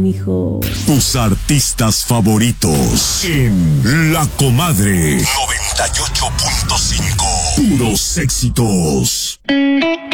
mijo. Tus artistas favoritos en La Comadre 98.5. Puros éxitos.